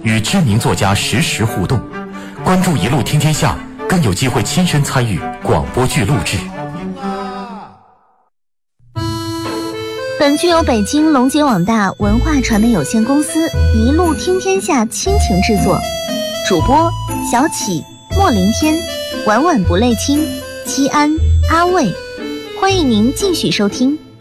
与知名作家实时互动。关注一路听天下，更有机会亲身参与广播剧录制。 本剧由北京龙杰网大文化传媒有限公司一路听天下倾情制作，主播小启、莫林天、晚晚不泪清、七安、阿卫，欢迎您继续收听。